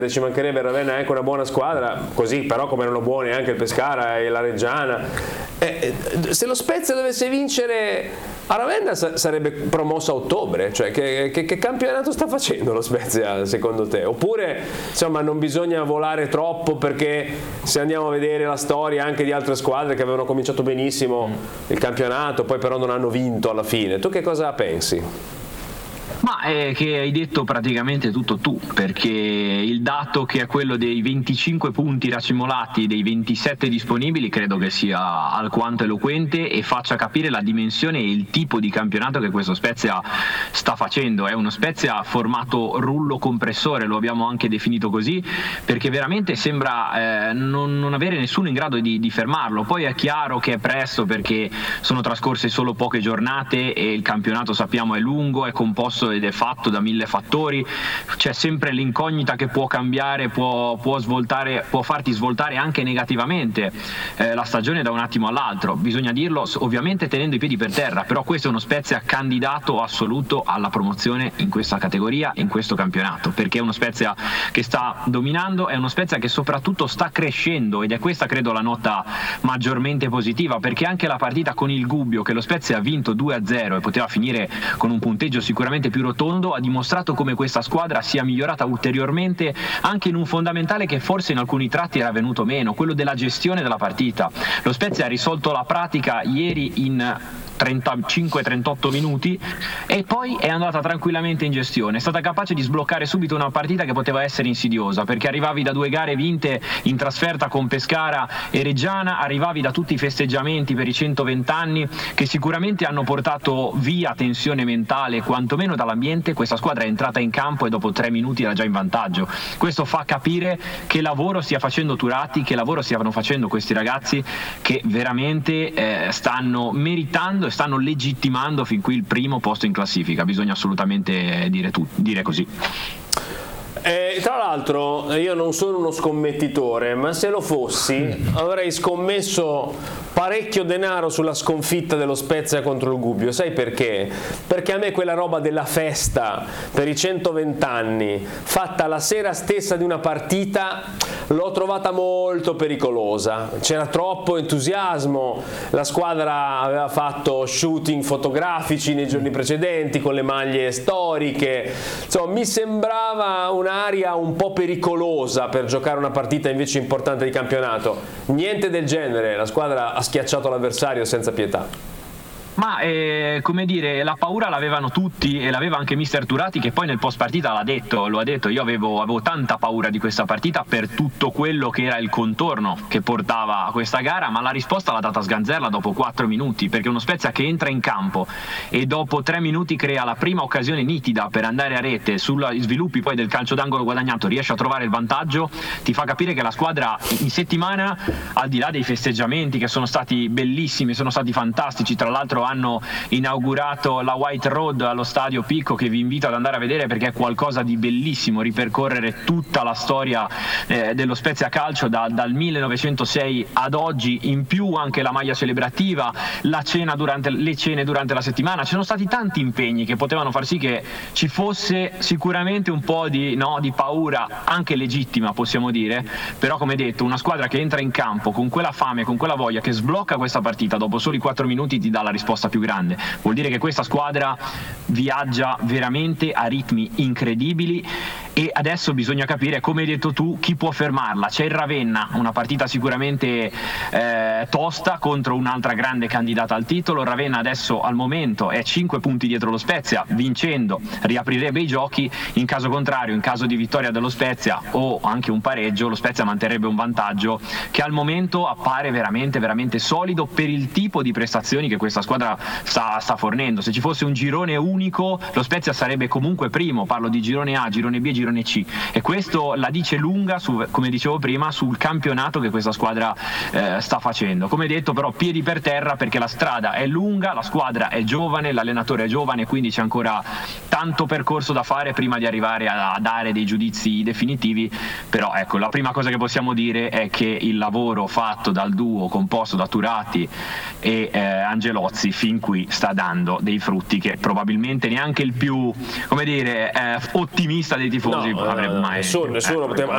ci mancherebbe, il Ravenna è anche una buona squadra, così però come erano buoni anche il Pescara e la Reggiana. Se lo Spezia dovesse vincere a Ravenna sarebbe promosso a ottobre, cioè che campionato sta facendo lo Spezia secondo te? Oppure insomma non bisogna volare troppo, perché se andiamo a vedere la storia anche di altre squadre che avevano cominciato benissimo il campionato poi però non hanno vinto alla fine, tu che cosa pensi? Ma è che hai detto praticamente tutto tu, perché il dato che è quello dei 25 punti racimolati dei 27 disponibili credo che sia alquanto eloquente e faccia capire la dimensione e il tipo di campionato che questo Spezia sta facendo. È uno Spezia formato rullo compressore, lo abbiamo anche definito così, perché veramente sembra non avere nessuno in grado di fermarlo. Poi è chiaro che è presto, perché sono trascorse solo poche giornate e il campionato sappiamo è lungo, è composto ed è fatto da 1000 fattori, c'è sempre l'incognita che può cambiare, può svoltare, può farti svoltare anche negativamente la stagione da un attimo all'altro, bisogna dirlo ovviamente tenendo i piedi per terra, però questo è uno Spezia candidato assoluto alla promozione in questa categoria, in questo campionato, perché è uno Spezia che sta dominando, è uno Spezia che soprattutto sta crescendo, ed è questa credo la nota maggiormente positiva, perché anche la partita con il Gubbio, che lo Spezia ha vinto 2-0 e poteva finire con un punteggio sicuramente più rotondo, ha dimostrato come questa squadra sia migliorata ulteriormente anche in un fondamentale che forse in alcuni tratti era venuto meno, quello della gestione della partita. Lo Spezia ha risolto la pratica ieri in 35-38 minuti e poi è andata tranquillamente in gestione, è stata capace di sbloccare subito una partita che poteva essere insidiosa, perché arrivavi da 2 gare vinte in trasferta con Pescara e Reggiana, arrivavi da tutti i festeggiamenti per i 120 anni che sicuramente hanno portato via tensione mentale quantomeno dall'ambiente. Questa squadra è entrata in campo e dopo 3 minuti era già in vantaggio. Questo fa capire che lavoro stia facendo Turati, che lavoro stiano facendo questi ragazzi che veramente stanno meritando, stanno legittimando fin qui il primo posto in classifica, bisogna assolutamente dire così. Tra l'altro io non sono uno scommettitore, ma se lo fossi avrei scommesso parecchio denaro sulla sconfitta dello Spezia contro il Gubbio. Sai perché? Perché a me quella roba della festa per i 120 anni fatta la sera stessa di una partita l'ho trovata molto pericolosa, c'era troppo entusiasmo, la squadra aveva fatto shooting fotografici nei giorni precedenti con le maglie storiche, insomma mi sembrava un'aria un po' pericolosa per giocare una partita invece importante di campionato. Niente del genere, la squadra ha schiacciato l'avversario senza pietà. Ma come dire, la paura l'avevano tutti e l'aveva anche mister Turati, che poi nel post partita lo ha detto, io avevo tanta paura di questa partita per tutto quello che era il contorno che portava a questa gara, ma la risposta l'ha data Sganzerla dopo 4 minuti, perché uno Spezia che entra in campo e dopo 3 minuti crea la prima occasione nitida per andare a rete, sugli sviluppi poi del calcio d'angolo guadagnato riesce a trovare il vantaggio, ti fa capire che la squadra in settimana, al di là dei festeggiamenti che sono stati bellissimi, sono stati fantastici, tra l'altro hanno inaugurato la White Road allo stadio Picco, che vi invito ad andare a vedere perché è qualcosa di bellissimo, ripercorrere tutta la storia dello Spezia Calcio dal 1906 ad oggi, in più anche la maglia celebrativa, le cene durante la settimana. Ci sono stati tanti impegni che potevano far sì che ci fosse sicuramente un po' di paura, anche legittima possiamo dire, però come detto una squadra che entra in campo con quella fame, con quella voglia, che sblocca questa partita dopo soli 4 minuti ti dà la risposta più grande. Vuol dire che questa squadra viaggia veramente a ritmi incredibili e adesso bisogna capire, come hai detto tu, chi può fermarla. C'è il Ravenna, una partita sicuramente tosta contro un'altra grande candidata al titolo. Ravenna adesso al momento è 5 punti dietro lo Spezia, vincendo riaprirebbe i giochi, in caso contrario, in caso di vittoria dello Spezia o anche un pareggio, lo Spezia manterrebbe un vantaggio che al momento appare veramente veramente solido per il tipo di prestazioni che questa squadra sta fornendo. Se ci fosse un girone unico lo Spezia sarebbe comunque primo, parlo di girone A, girone B e girone C, e questo la dice lunga come dicevo prima sul campionato che questa squadra sta facendo. Come detto però piedi per terra, perché la strada è lunga, la squadra è giovane, l'allenatore è giovane, quindi c'è ancora tanto percorso da fare prima di arrivare a dare dei giudizi definitivi. Però ecco, la prima cosa che possiamo dire è che il lavoro fatto dal duo composto da Turati e Angelozzi fin qui sta dando dei frutti che probabilmente neanche il più, come dire, ottimista dei tifosi avrebbe mai. Nessuno